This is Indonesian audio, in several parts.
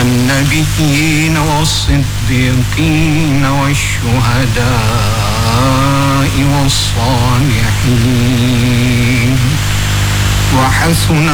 النبيين والصديقين والشهداء والصالحين وحسن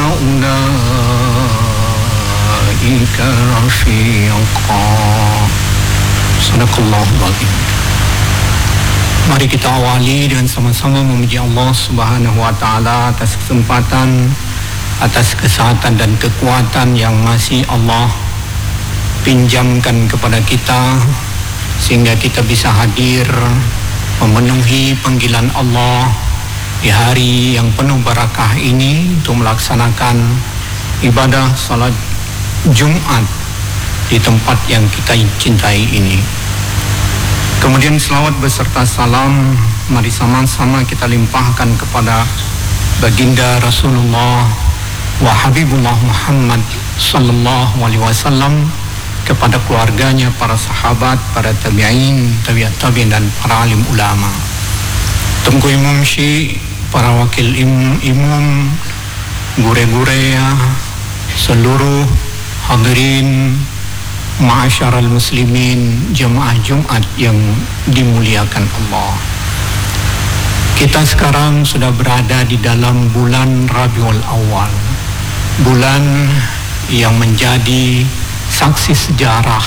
أولئك رفيقا. Sadaqallahul Azim. Mari kita awali dengan sama-sama memuji Allah Subhanahu wa taala atas kesempatan, atas kesehatan dan kekuatan yang masih Allah pinjamkan kepada kita sehingga kita bisa hadir memenuhi panggilan Allah di hari yang penuh barakah ini untuk melaksanakan ibadah salat Jumat di tempat yang kita cintai ini. Kemudian selawat beserta salam mari sama-sama kita limpahkan kepada baginda Rasulullah wa Habibullah Muhammad sallallahu alaihi wasallam, kepada keluarganya, para sahabat, para tabi'in, tabi'in dan para alim ulama. Tengku Imam Syekh, para wakil imam, gure-gure ya, seluruh hadirin ma'asyaral muslimin, jemaah Jumat yang dimuliakan Allah. Kita sekarang sudah berada di dalam bulan Rabiul Awal, bulan yang menjadi saksi sejarah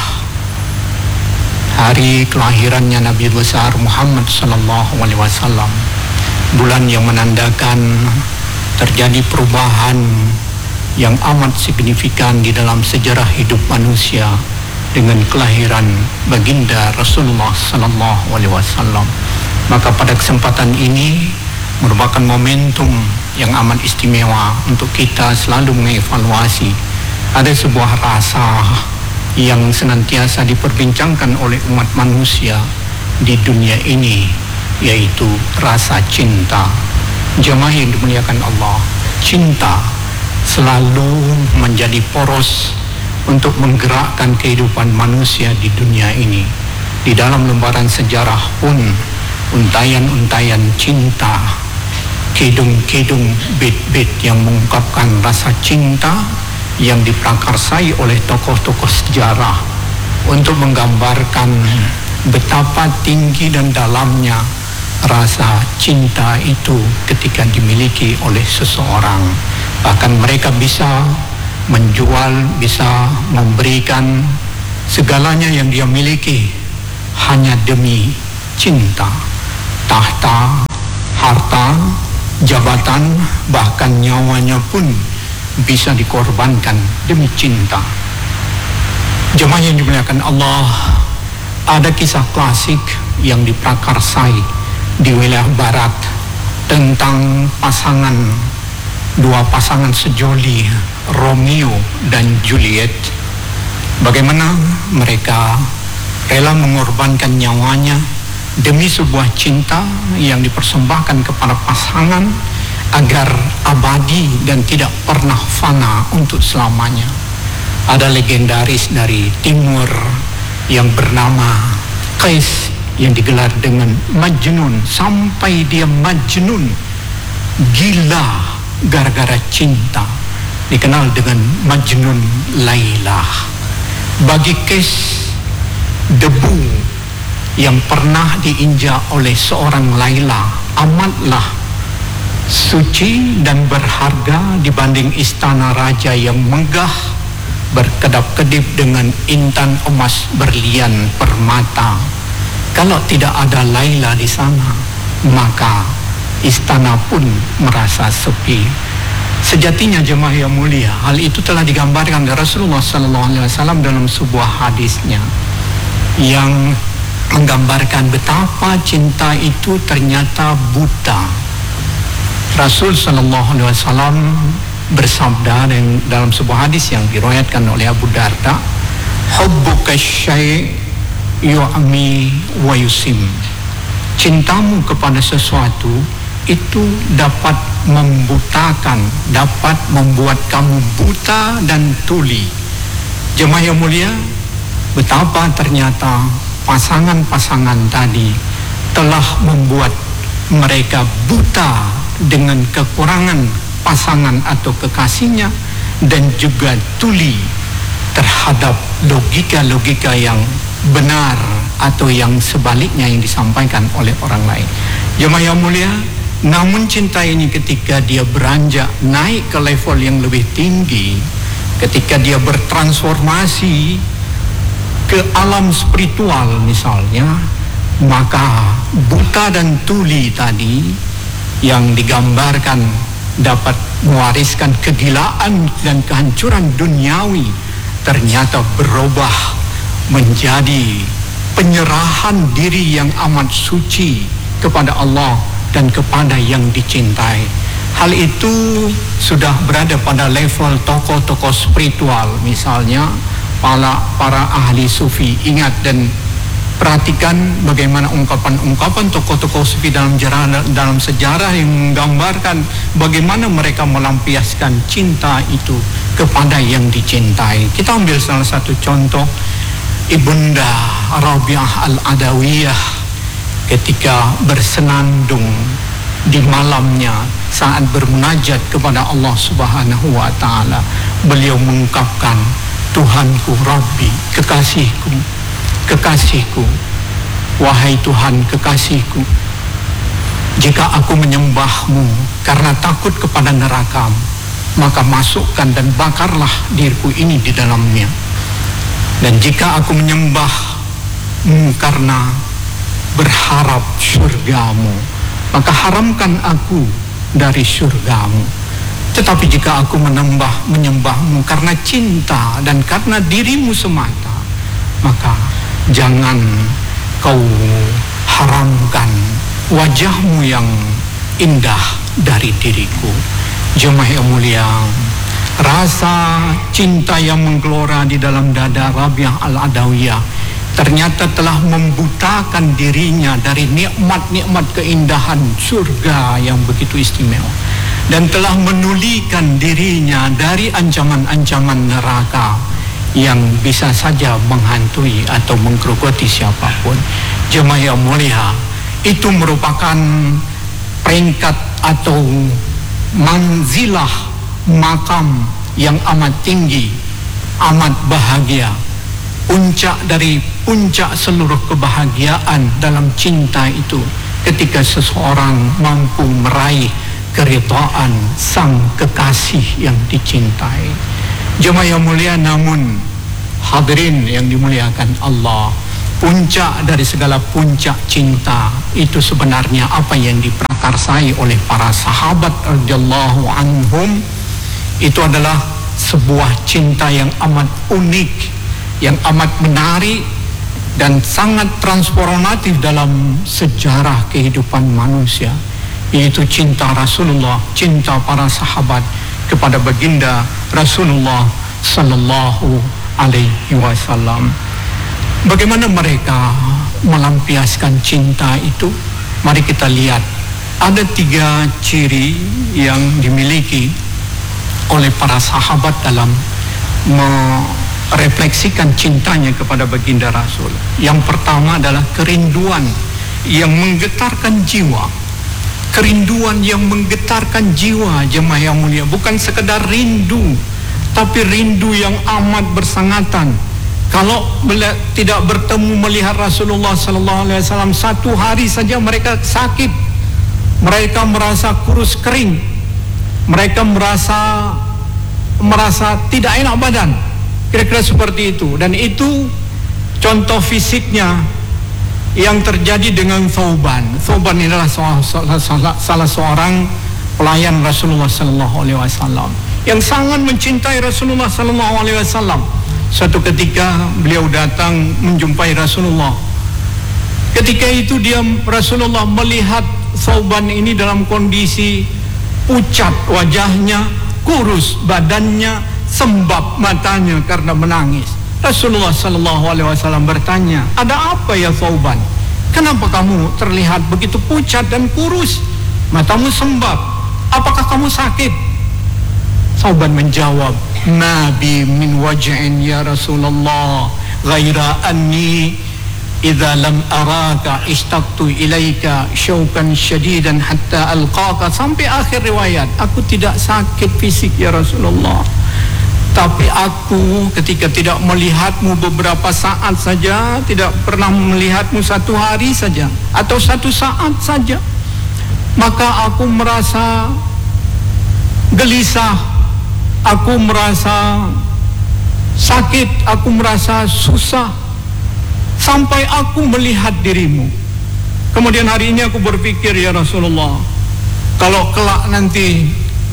hari kelahirannya Nabi besar Muhammad sallallahu alaihi wasallam, bulan yang menandakan terjadi perubahan yang amat signifikan di dalam sejarah hidup manusia dengan kelahiran baginda Rasulullah sallallahu alaihi wasallam. Maka pada kesempatan ini merupakan momentum yang amat istimewa untuk kita selalu mengevaluasi. Ada sebuah rasa yang senantiasa diperbincangkan oleh umat manusia di dunia ini, yaitu rasa cinta. Jemaah yang dimuliakan Allah, cinta selalu menjadi poros untuk menggerakkan kehidupan manusia di dunia ini. Di dalam lembaran sejarah pun untayan-untayan cinta, kidung-kidung bait-bait yang mengungkapkan rasa cinta yang diprakarsai oleh tokoh-tokoh sejarah untuk menggambarkan betapa tinggi dan dalamnya rasa cinta itu ketika dimiliki oleh seseorang. Bahkan mereka bisa menjual, bisa memberikan segalanya yang dia miliki hanya demi cinta. Tahta, harta, jabatan, bahkan nyawanya pun bisa dikorbankan demi cinta. Jemaah yang dimuliakan Allah, ada kisah klasik yang diprakarsai di wilayah barat tentang dua pasangan sejoli, Romeo dan Juliet. Bagaimana mereka rela mengorbankan nyawanya demi sebuah cinta yang dipersembahkan kepada pasangan agar abadi dan tidak pernah fana untuk selamanya. Ada legendaris dari timur yang bernama Qais yang digelar dengan Majnun, sampai dia Majnun, gila gara-gara cinta, dikenal dengan Majnun Laila. Bagi Qais, debu yang pernah diinjak oleh seorang Laila amatlah suci dan berharga dibanding istana raja yang megah berkedap-kedip dengan intan emas, berlian, permata. Kalau tidak ada Laila di sana, maka istana pun merasa sepi. Sejatinya jemaah yang mulia, hal itu telah digambarkan oleh Rasulullah SAW dalam sebuah hadisnya yang menggambarkan betapa cinta itu ternyata buta. Rasul SAW bersabda dalam sebuah hadis yang diriwayatkan oleh Abu Darda, hubbuka syai' yu'mi wa yusim. Cintamu kepada sesuatu itu dapat membutakan, dapat membuat kamu buta dan tuli. Jemaah yang mulia, betapa ternyata pasangan-pasangan tadi telah membuat mereka buta dengan kekurangan pasangan atau kekasihnya, dan juga tuli terhadap logika-logika yang benar atau yang sebaliknya yang disampaikan oleh orang lain. Jemaah yang mulia, namun cinta ini ketika dia beranjak naik ke level yang lebih tinggi, ketika dia bertransformasi ke alam spiritual misalnya, maka buta dan tuli tadi yang digambarkan dapat mewariskan kegilaan dan kehancuran duniawi ternyata berubah menjadi penyerahan diri yang amat suci kepada Allah dan kepada yang dicintai. Hal itu sudah berada pada level tokoh-tokoh spiritual, misalnya para ahli sufi. Ingat dan perhatikan bagaimana ungkapan-ungkapan tokoh-tokoh sufi dalam sejarah yang menggambarkan bagaimana mereka melampiaskan cinta itu kepada yang dicintai. Kita ambil salah satu contoh, Ibunda Rabi'ah Al-Adawiyah ketika bersenandung di malamnya saat bermunajat kepada Allah Subhanahu wa taala, beliau mengungkapkan, Tuhanku, Rabbi, kekasihku, kekasihku, wahai Tuhan kekasihku, jika aku menyembahmu karena takut kepada neraka, maka masukkan dan bakarlah diriku ini di dalamnya. Dan jika aku menyembahmu karena berharap surgamu, maka haramkan aku dari surgamu. Tetapi jika aku menyembahmu karena cinta dan karena dirimu semata, maka jangan kau haramkan wajahmu yang indah dari diriku. Jemaah yang mulia, rasa cinta yang menggelora di dalam dada Rabi'ah Al-Adawiyah ternyata telah membutakan dirinya dari nikmat-nikmat keindahan surga yang begitu istimewa, dan telah menulikan dirinya dari ancaman-ancaman neraka yang bisa saja menghantui atau menggerogoti siapapun. Jemaah yang mulia, itu merupakan peringkat atau manzilah, makam yang amat tinggi, amat bahagia, puncak dari puncak seluruh kebahagiaan dalam cinta itu ketika seseorang mampu meraih keridhaan sang kekasih yang dicintai. Jemaah yang mulia, namun hadirin yang dimuliakan Allah, puncak dari segala puncak cinta itu sebenarnya apa yang diprakarsai oleh para sahabat radhiyallahu anhum, itu adalah sebuah cinta yang amat unik, yang amat menarik dan sangat transformatif dalam sejarah kehidupan manusia, yaitu cinta Rasulullah, cinta para sahabat kepada baginda Rasulullah sallallahu alaihi wasallam. Bagaimana mereka melampiaskan cinta itu? Mari kita lihat. Ada 3 ciri yang dimiliki oleh para sahabat dalam merefleksikan cintanya kepada baginda Rasul. Yang pertama adalah kerinduan yang menggetarkan jiwa. Kerinduan yang menggetarkan jiwa, jemaah yang mulia. Bukan sekedar rindu, tapi rindu yang amat bersangatan. Kalau tidak bertemu melihat Rasulullah sallallahu alaihi wasallam 1 hari saja mereka sakit. Mereka merasa kurus kering. Mereka merasa tidak enak badan. Kira-kira seperti itu. Dan itu contoh fisiknya yang terjadi dengan Thauban. Thauban adalah salah seorang pelayan Rasulullah sallallahu alaihi wasallam yang sangat mencintai Rasulullah sallallahu alaihi wasallam. Suatu ketika beliau datang menjumpai Rasulullah. Ketika itu Rasulullah melihat Thauban ini dalam kondisi pucat wajahnya, kurus badannya, sembab matanya karena menangis. Rasulullah sallallahu alaihi wasallam bertanya, "Ada apa ya Thauban? Kenapa kamu terlihat begitu pucat dan kurus? Matamu sembab. Apakah kamu sakit?" Thauban menjawab, "Ma bi min waj'in ya Rasulullah, ghaira anni idza lam araka ishtaqtu ilaika syauqan syadidan hatta alqaka." Sampai akhir riwayat, "Aku tidak sakit fisik ya Rasulullah, Tapi aku ketika tidak melihatmu beberapa saat saja, tidak pernah melihatmu satu hari saja atau satu saat saja, maka aku merasa gelisah, aku merasa sakit, aku merasa susah, sampai aku melihat dirimu. Kemudian hari ini aku berpikir, ya Rasulullah, kalau kelak nanti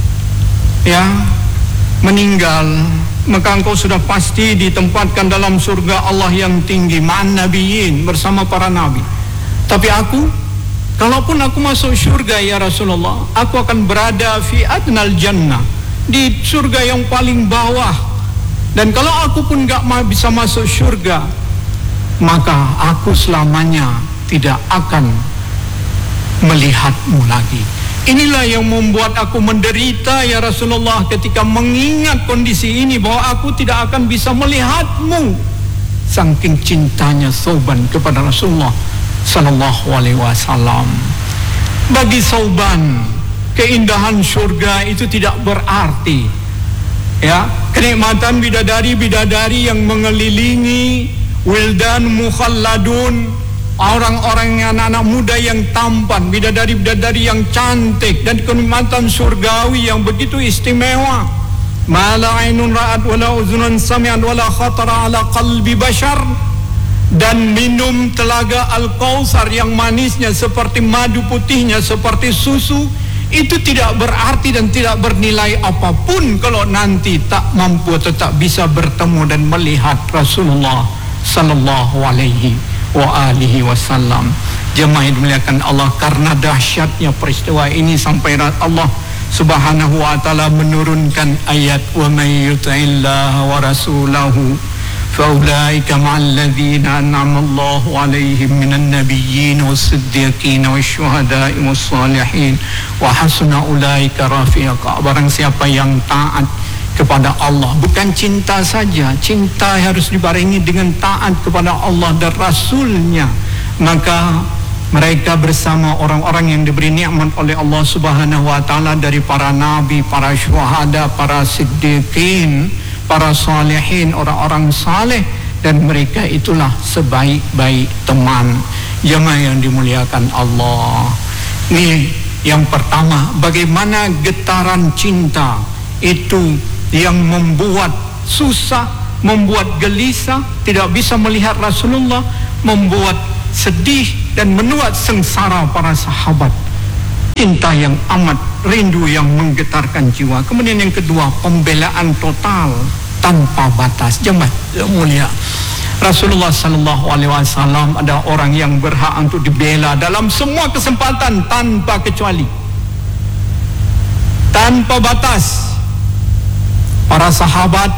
meninggal, maka engkau sudah pasti ditempatkan dalam surga Allah yang tinggi, ma'an nabiyyin, bersama para nabi. Tapi aku, kalaupun aku masuk surga ya Rasulullah, aku akan berada fi adnal jannah, di surga yang paling bawah. Dan kalau aku pun gak bisa masuk surga, maka aku selamanya tidak akan melihatmu lagi. Inilah yang membuat aku menderita ya Rasulullah, ketika mengingat kondisi ini, bahwa aku tidak akan bisa melihatmu. Saking cintanya Thauban kepada Rasulullah sallallahu alaihi wasallam. Bagi Thauban, keindahan surga itu tidak berarti kenikmatan bidadari-bidadari yang mengelilingi, wildan mukhalladun, orang-orang, anak-anak muda yang tampan, bidadari-bidadari yang cantik, dan kenikmatan surgawi yang begitu istimewa. Ma la ainun ra'at wa la uzunun sami'at wa la khatara ala qalbi bashar. Dan minum telaga Al-Kautsar yang manisnya seperti madu, putihnya seperti susu, itu tidak berarti dan tidak bernilai apapun kalau nanti tak mampu atau tak bisa bertemu dan melihat Rasulullah sallallahu alaihi wa alihi wasallam. Jemaah yang dimuliakan Allah, karena dahsyatnya peristiwa ini sampai Allah Subhanahu wa taala menurunkan ayat, wa may yuti'illaha wa rasulahu faulaika ma'al ladzina an'ama Allahu 'alaihim minan nabiyyin was-siddiqin wasyuhada'i was-salihin wa hasuna ulaika rafiqa. Barang siapa yang taat kepada Allah, bukan cinta saja, cinta harus dibarengi dengan taat kepada Allah dan Rasulnya, maka mereka bersama orang-orang yang diberi nikmat oleh Allah Subhanahu wa taala dari para nabi, para syuhada, para siddiqin, para salihin, orang-orang saleh, dan mereka itulah sebaik-baik teman. Jemaah yang dimuliakan Allah, ini yang pertama, bagaimana getaran cinta itu yang membuat susah, membuat gelisah, tidak bisa melihat Rasulullah, membuat sedih dan menuai sengsara para sahabat. Cinta yang amat rindu yang menggetarkan jiwa. Kemudian yang kedua, pembelaan total tanpa batas. Jemaah yang mulia, Rasulullah sallallahu alaihi wasallam ada orang yang berhak untuk dibela dalam semua kesempatan tanpa kecuali, tanpa batas. Para sahabat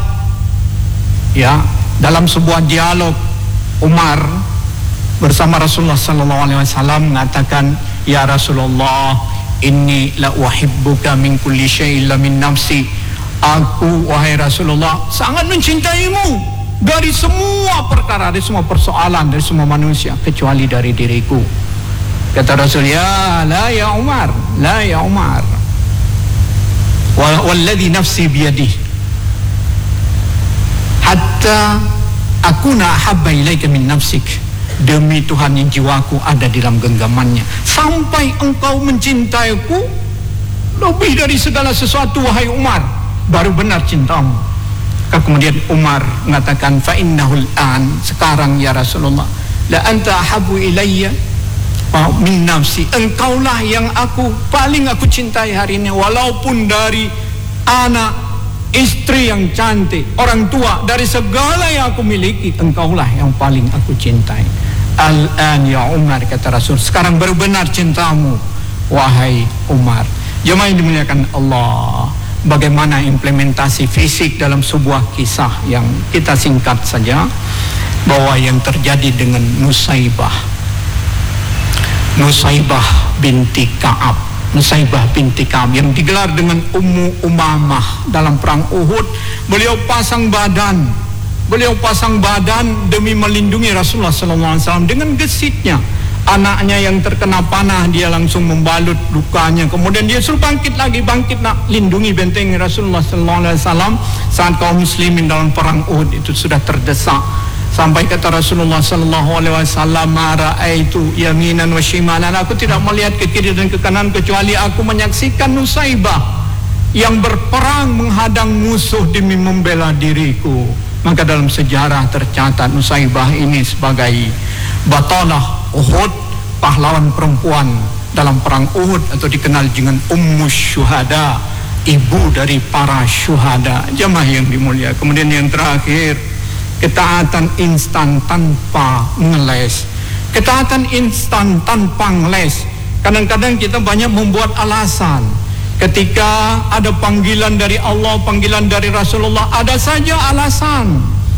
dalam sebuah dialog, Umar bersama Rasulullah sallallahu alaihi wasallam mengatakan, ya Rasulullah, inni la uhibbuka min kulli syai'in la min nafsi. Aku, wahai Rasulullah, sangat mencintaimu dari semua perkara, dari semua persoalan, dari semua manusia, kecuali dari diriku. Kata Rasul, ya Umar, la ya Umar, walladhi nafsi biyadih, hatta akuna ahabba ilaika min nafsik. Demi Tuhan yang jiwaku ada di dalam genggamannya, sampai engkau mencintaiku lebih dari segala sesuatu, wahai Umar, baru benar cintamu. Kemudian Umar mengatakan, fa innahul an, sekarang ya Rasulullah, la anta ahabbu ilayya min nafsi, engkaulah yang paling aku cintai hari ini, walaupun dari anak, istri yang cantik, orang tua, dari segala yang aku miliki, engkaulah yang paling aku cintai. Al-an ya Umar, kata Rasul, sekarang baru benar cintamu, wahai Umar. Jemaah yang dimuliakan Allah, bagaimana implementasi fisik dalam sebuah kisah yang kita singkat saja, bahwa yang terjadi dengan Nusaibah binti Ka'ab, Nusaibah binti Ka'ab yang digelar dengan Ummu Umamah dalam perang Uhud. Beliau pasang badan demi melindungi Rasulullah SAW dengan gesitnya. Anaknya yang terkena panah, dia langsung membalut lukanya. Kemudian dia suruh bangkit lagi, bangkit nak lindungi benteng Rasulullah sallallahu alaihi wasallam saat kaum muslimin dalam perang Uhud itu sudah terdesak. Sampai kata Rasulullah sallallahu alaihi wasallam, "Ra'aitu yaminan wa shimalan." Aku tidak melihat ke kiri dan ke kanan kecuali aku menyaksikan Nusaibah yang berperang menghadang musuh demi membela diriku. Maka dalam sejarah tercatat Nusaibah ini sebagai batalah Uhud, pahlawan perempuan dalam perang Uhud, atau dikenal dengan Ummus Syuhada, ibu dari para syuhada. Jemaah yang dimuliakan. Kemudian yang terakhir, ketaatan instan tanpa ngeles. Ketaatan instan tanpa ngeles. Kadang-kadang kita banyak membuat alasan. Ketika ada panggilan dari Allah, panggilan dari Rasulullah, ada saja alasan,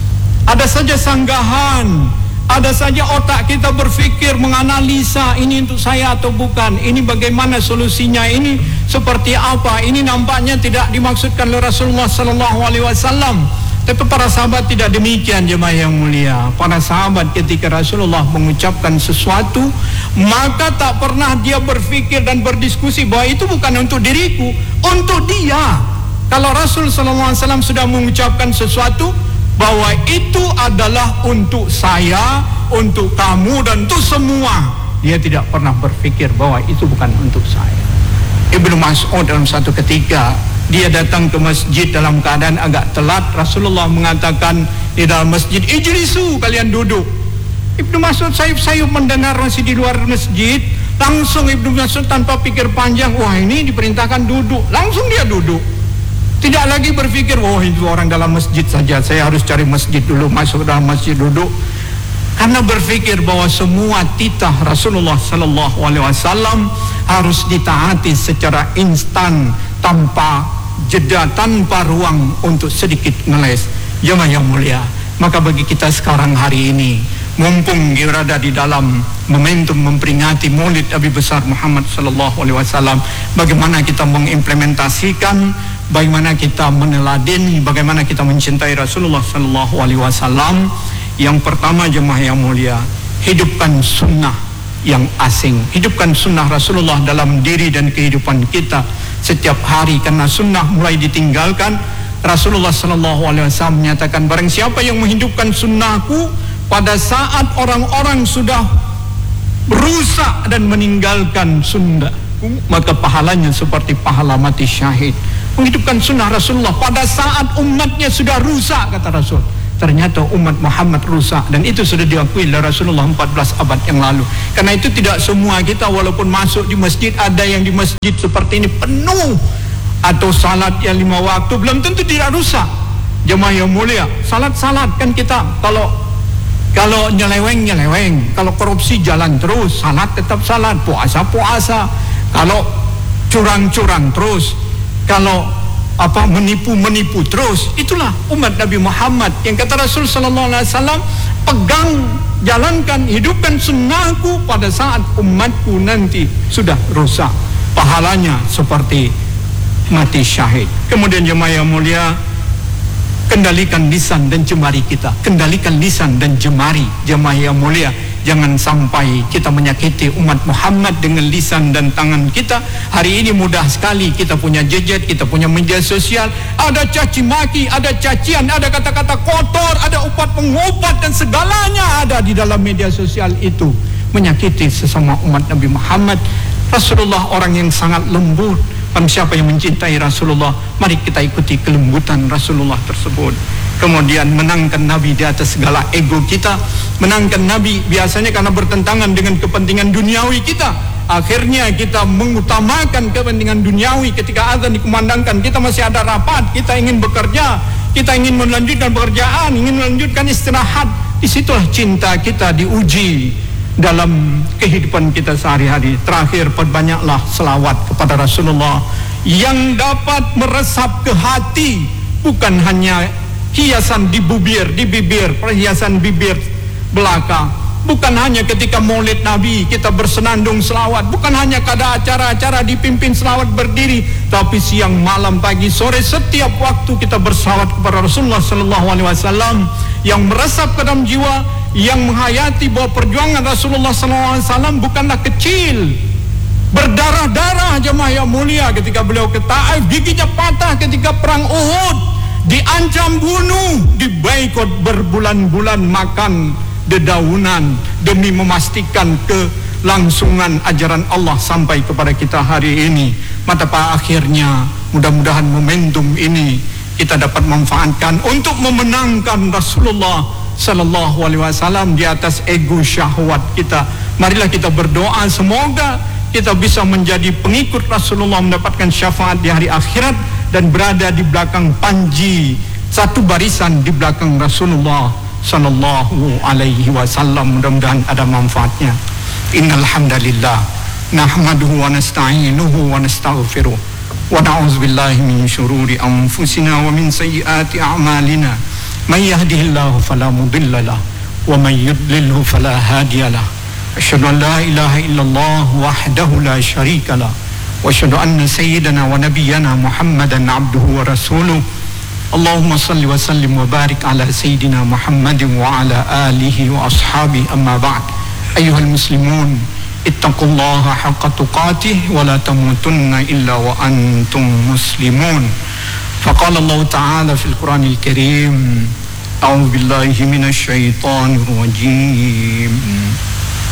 ada saja sanggahan, ada saja otak kita berpikir, menganalisa, ini untuk saya atau bukan, ini bagaimana solusinya, ini seperti apa, ini nampaknya tidak dimaksudkan oleh Rasulullah sallallahu alaihi wasallam. Tapi para sahabat tidak demikian, jemaah yang mulia. Para sahabat ketika Rasulullah mengucapkan sesuatu, maka tak pernah dia berpikir dan berdiskusi bahwa itu bukan untuk diriku, untuk dia. Kalau Rasul sallallahu alaihi wasallam sudah mengucapkan sesuatu bahwa itu adalah untuk saya, untuk kamu, dan untuk semua, dia tidak pernah berpikir bahwa itu bukan untuk saya. Ibnu Mas'ud dalam satu ketika dia datang ke masjid dalam keadaan agak telat. Rasulullah mengatakan di dalam masjid, "Ijlisu, kalian duduk." Ibnu Mas'ud sayup-sayup mendengar masih di luar masjid. Langsung Ibnu Mas'ud tanpa pikir panjang, wah ini diperintahkan duduk. Langsung dia duduk. Tidak lagi berpikir, oh itu orang dalam masjid saja, saya harus cari masjid dulu, masuk dalam masjid duduk. Karena berpikir bahwa semua titah Rasulullah sallallahu alaihi wasallam harus ditaati secara instan, tanpa jeda, tanpa ruang untuk sedikit ngeles. Jemaah yang mulia, maka bagi kita sekarang hari ini, mumpung berada di dalam momentum memperingati Maulid Nabi besar Muhammad sallallahu alaihi wasallam, bagaimana kita mengimplementasikan, bagaimana kita meneladani, bagaimana kita mencintai Rasulullah sallallahu alaihi wasallam. Yang pertama, jemaah yang mulia, hidupkan sunnah yang asing, hidupkan sunnah Rasulullah dalam diri dan kehidupan kita setiap hari. Karena sunnah mulai ditinggalkan, Rasulullah sallallahu alaihi wasallam menyatakan, barang siapa yang menghidupkan sunnahku pada saat orang-orang sudah rusak dan meninggalkan sunnahku, maka pahalanya seperti pahala mati syahid. Menghidupkan sunnah Rasulullah pada saat umatnya sudah rusak, kata Rasul. Ternyata umat Muhammad rusak, dan itu sudah diakui oleh Rasulullah 14 abad yang lalu. Karena itu tidak semua kita walaupun masuk di masjid, ada yang di masjid seperti ini penuh, atau salat yang 5 waktu, belum tentu tidak rusak. Jemaah yang mulia, salat kan kita, kalau nyeleweng, kalau korupsi jalan terus, salat tetap salat, puasa, kalau curang terus, kalau menipu terus. Itulah umat Nabi Muhammad yang kata Rasul sallallahu alaihi wasallam, pegang, jalankan, hidupkan sunnahku pada saat umatku nanti sudah rusak, pahalanya seperti mati syahid. Kemudian jemaah yang mulia, kendalikan lisan dan jemari kita, kendalikan lisan dan jemari, jemaah yang mulia. Jangan sampai kita menyakiti umat Muhammad dengan lisan dan tangan kita. Hari ini mudah sekali, kita punya gadget, kita punya media sosial, ada caci maki, ada cacian, ada kata-kata kotor, ada upat pengobat, dan segalanya ada di dalam media sosial itu, menyakiti sesama umat Nabi Muhammad. Rasulullah orang yang sangat lembut. Siapa yang mencintai Rasulullah, mari kita ikuti kelembutan Rasulullah tersebut. Kemudian menangkan Nabi di atas segala ego kita, menangkan Nabi biasanya karena bertentangan dengan kepentingan duniawi kita. Akhirnya kita mengutamakan kepentingan duniawi. Ketika azan dikumandangkan, kita masih ada rapat, kita ingin bekerja, kita ingin melanjutkan pekerjaan, ingin melanjutkan istirahat. Disitulah cinta kita diuji dalam kehidupan kita sehari-hari. Terakhir, perbanyaklah selawat kepada Rasulullah yang dapat meresap ke hati, bukan hanya hiasan di bibir, perhiasan bibir belaka, Bukan hanya ketika maulid Nabi kita bersenandung selawat, bukan hanya kada acara-acara dipimpin selawat berdiri, tapi siang, malam, pagi, sore, setiap waktu kita berselawat kepada Rasulullah sallallahu alaihi wasallam yang meresap ke dalam jiwa, yang menghayati bahwa perjuangan Rasulullah sallallahu alaihi wasallam bukanlah kecil. Berdarah-darah jemaah yang mulia ketika beliau ke Taif, giginya patah ketika perang Uhud, diancam bunuh, diboikot berbulan-bulan makan dedaunan demi memastikan kelangsungan ajaran Allah sampai kepada kita hari ini. Maka akhirnya mudah-mudahan momentum ini kita dapat manfaatkan untuk memenangkan Rasulullah sallallahu alaihi wasallam di atas ego syahwat kita. Marilah kita berdoa semoga kita bisa menjadi pengikut Rasulullah, mendapatkan syafaat di hari akhirat dan berada di belakang panji, satu barisan di belakang Rasulullah sallallahu alaihi wasallam. Mudah-mudahan ada manfaatnya. Innal hamdalillah nahmaduhu wa nasta'inuhu wa nastaghfiruh wa na'udzu billahi min syururi anfusina wa min sayyiati a'malina. May yahdihillahu fala mudilla lahu wa may yudlilhu fala hadiya lahu. Asyhadu an la ilaha illallah wahdahu la syarika lahu wa asyhadu anna sayyidana wa nabiyyana Muhammadan abduhu wa rasuluh. Allahumma salli wa sallim wa barik ala sayyidina Muhammadin wa ala alihi wa ashabihi, amma ba'd. Ayyuhal muslimun, ittaqullaha haqqa tuqatih wa la tamutunna illa wa antum muslimun. Faqala Allah ta'ala fil Qur'anil Karim, a'udzu billahi minasy syaithanir rajim.